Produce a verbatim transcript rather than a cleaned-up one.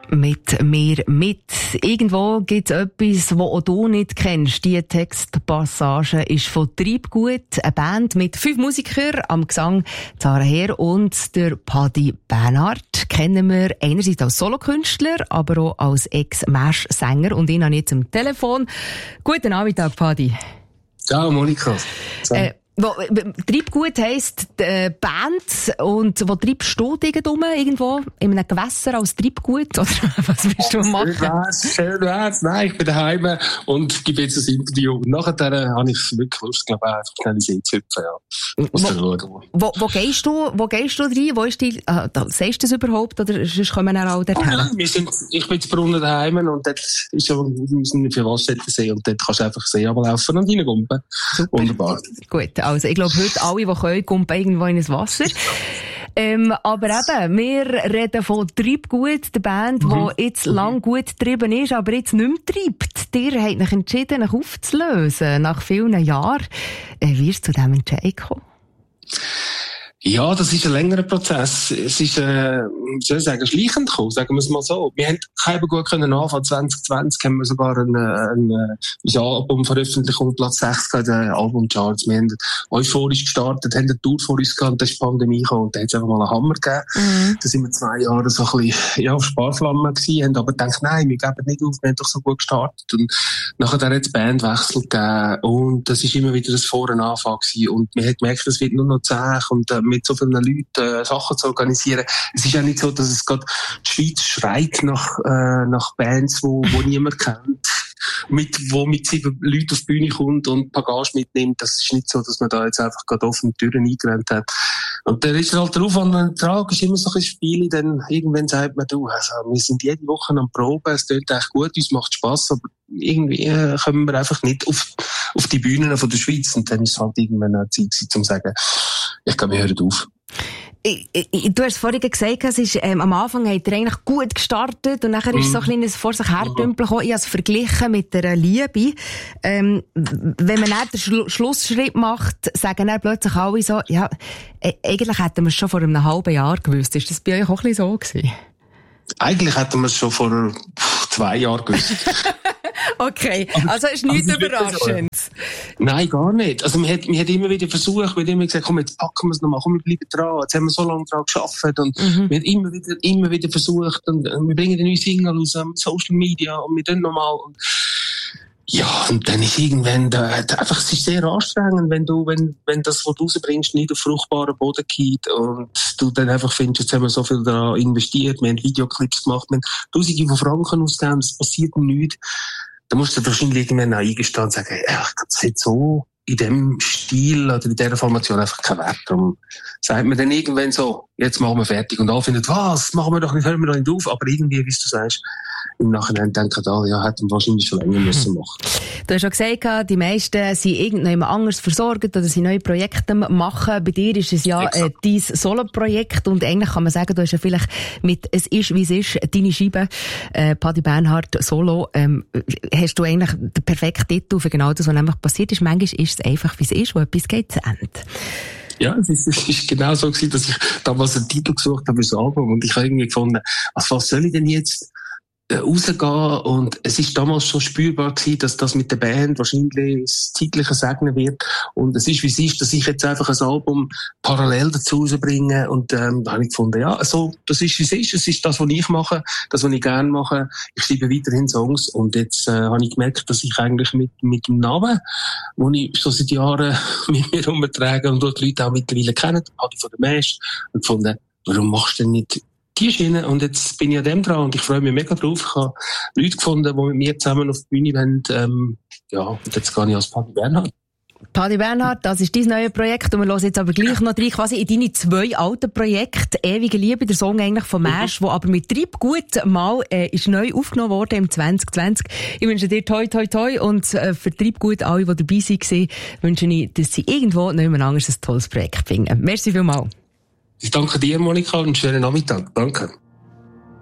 mit mir mit. Irgendwo gibt es etwas, das auch du nicht kennst. Die Textpassage ist von Treibgut, eine Band mit fünf Musikern, am Gesang Zara Herr und der Paddy Bernhard. Kennen wir einerseits als Solokünstler, aber auch als Ex-Mesh-Sänger. Und ihn habe ich jetzt am Telefon. Guten Nachmittag, Paddy. Ciao, Monika. Äh, Wo, Treibgut heisst äh, Band, und wo treibst du irgendwo, irgendwo in einem Gewässer als Treibgut, oder was willst du machen? Schön wär's, schön wär's. Nein, ich bin daheim und gebe jetzt ein Interview. Und nachher habe ich wirklich Lust, glaube ich, einfach schnell in See zu hüpfen, ja. Muss dann schauen. Wo, wo gehst du, wo gehst du rein? Wo ist die, äh, da, sagst du das überhaupt, oder sonst kommen wir auch dorthin? Oh nein, wir sind, ich bin zu Brunnen daheim und dort ist ja, wir sind für Wasserstätten und dort kannst du einfach See runterlaufen und reingumpen. Wunderbar. Gut. Also, ich glaube, heute alle, die können, kumpen irgendwo in das Wasser. Ähm, aber eben, wir reden von Treibgut, der Band, mhm. die jetzt lang gut getrieben ist, aber jetzt nicht mehr treibt. Ihr habt euch entschieden, euch aufzulösen, nach vielen Jahren. Äh, wie ist es zu diesem Entscheid gekommen? Ja, das ist ein längerer Prozess. Es ist, äh, wie soll ich sagen, schleichend gekommen, sagen wir es mal so. Wir haben keinen gut können anfangen. zwanzig zwanzig haben wir sogar ein, ein, ein Album veröffentlicht und Platz sechs in den Albumcharts. Wir haben euphorisch gestartet, haben eine Tour vor uns gehabt, und dann ist die Pandemie gekommen und da hat es einfach mal einen Hammer gegeben. Mhm. Da sind wir zwei Jahre so ein bisschen, ja, auf Sparflamme gewesen, haben aber gedacht, nein, wir geben nicht auf, wir haben doch so gut gestartet. Und nachher hat es Bandwechsel gegeben und das ist immer wieder das Vor- und Anfang gewesen. Und man hat gemerkt, es wird nur noch zäh und äh, mit so vielen Leuten äh, Sachen zu organisieren. Es ist ja nicht so, dass es gerade die Schweiz schreit nach, äh, nach Bands, wo, wo niemand kennt, mit, wo mit sieben Leuten auf die Bühne kommt und Bagage mitnimmt. Das ist nicht so, dass man da jetzt einfach gerade offene Türen eingerannt hat. Und dann ist halt der Aufwand und der Ertrag ist immer so ein Spiel, dann irgendwann sagt man, du, also, wir sind jede Woche am Proben, es tut echt gut, uns macht Spass, aber irgendwie äh, kommen wir einfach nicht auf, auf die Bühnen von der Schweiz. Und dann ist es halt irgendwann eine Zeit gewesen, um zu sagen, ich glaube, wir hören auf. Ich, ich, du hast vorhin gesagt, es ist, ähm, am Anfang hat er eigentlich gut gestartet und nachher mm. ist so ein kleines vor sich herdümpeln gekommen. Ich habe es verglichen mit der Liebe. Ähm, wenn man dann den Schlu- Schlussschritt macht, sagen dann plötzlich alle so, ja, äh, eigentlich hätten wir es schon vor einem halben Jahr gewusst. Ist das bei euch auch ein bisschen so gewesen? Eigentlich hätten wir es schon vor zwei Jahren gewusst. Okay, also ist nichts also Überraschendes. Nein, gar nicht. Also man hat, man hat immer wieder versucht, wir haben immer gesagt, komm, jetzt packen wir es nochmal, komm, wir bleiben dran. Jetzt haben wir so lange dran gearbeitet und mhm. wir haben immer wieder, immer wieder versucht und wir bringen eine neue Single aus um, Social Media und wir tun nochmal. Und ja, und dann ist irgendwann, da, einfach, es ist sehr anstrengend, wenn du, wenn, wenn das, was du rausbringst, nicht auf fruchtbaren Boden geht und du dann einfach findest, jetzt haben wir so viel daran investiert, wir haben Videoclips gemacht, wir haben Tausende von Franken ausgegeben, es passiert nichts. Da musst du wahrscheinlich irgendwann eingestehen und sagen, ja, das hat so in dem Stil oder in dieser Formation einfach keinen Wert. Darum sagt man dann irgendwann so, jetzt machen wir fertig. Und alle finden, was, machen wir doch nicht, hören wir doch nicht auf. Aber irgendwie, wie du sagst, im Nachhinein denken alle, ja, hätten wir wahrscheinlich schon länger müssen machen. Du hast schon gesagt, die meisten sind irgendjemand anders versorgt oder sind neue Projekte machen. Bei dir ist es ja äh, dein Solo-Projekt und eigentlich kann man sagen, du hast ja vielleicht mit «Es ist, wie es ist», deine Scheibe, äh, Paddy Bernhard Solo, ähm, hast du eigentlich den perfekten Titel für genau das, was nämlich passiert ist. Manchmal ist es einfach, wie es ist, wo etwas geht zu Ende. Ja, es ist, es ist genau so gewesen, dass ich damals einen Titel gesucht habe für das Album und ich habe irgendwie gefunden, also was soll ich denn jetzt rausgehen, und es ist damals schon spürbar gewesen, dass das mit der Band wahrscheinlich das zeitliche segnen wird, und es ist wie es ist, dass ich jetzt einfach ein Album parallel dazu rausbringe, und ähm, da habe ich gefunden, ja, so, das ist wie es ist, es ist das, was ich mache, das, was ich gerne mache, ich schreibe weiterhin Songs, und jetzt äh, habe ich gemerkt, dass ich eigentlich mit mit dem Namen, den ich schon seit Jahren mit mir herumtrage und die Leute auch mittlerweile kennen, habe ich von der Mesh, und gefunden, warum machst du denn nicht die Schiene? Und jetzt bin ich an dem dran und ich freue mich mega drauf. Ich habe Leute gefunden, die mit mir zusammen auf die Bühne wollen. Ähm, ja, und jetzt gehe ich als Paddy Bernhard. Paddy Bernhard, das ist dein neues Projekt und wir hören jetzt aber gleich noch rein, quasi in deine zwei alten Projekte. «Ewige Liebe», der Song eigentlich von Mesh, mhm. wo aber mit Treibgut mal äh, ist neu aufgenommen worden im zwanzig zwanzig. Ich wünsche dir toi toi toi und äh, für Treibgut alle, die dabei waren, wünsche ich, dass sie irgendwo niemand anderes ein tolles Projekt finden. Merci vielmals. Ich danke dir, Monika, und einen schönen Nachmittag. Danke.